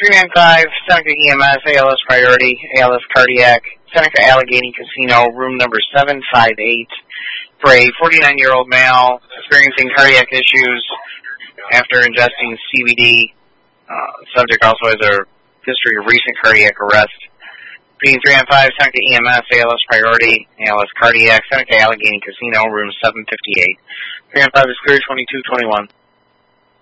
395, Seneca EMS, ALS Priority, ALS Cardiac, Seneca Allegheny Casino, room number 758, for a 49-year-old male experiencing cardiac issues after ingesting CBD. Subject also has a history of recent cardiac arrest. Being 395, Seneca EMS, ALS Priority, ALS Cardiac, Seneca Allegheny Casino, room 758. 395 is clear, 2221.